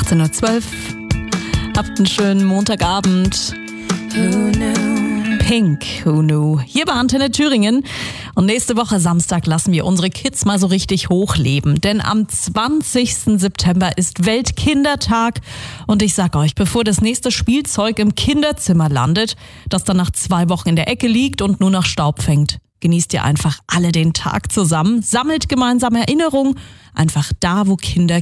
18:12 Uhr. Habt einen schönen Montagabend. Pink, Who Knew? Hier bei Antenne Thüringen. Und nächste Woche Samstag lassen wir unsere Kids mal so richtig hochleben. Denn am 20. September ist Weltkindertag. Und ich sag euch, bevor das nächste Spielzeug im Kinderzimmer landet, das dann nach 2 Wochen in der Ecke liegt und nur noch Staub fängt, genießt ihr einfach alle den Tag zusammen, sammelt gemeinsam Erinnerungen, einfach da, wo Kinder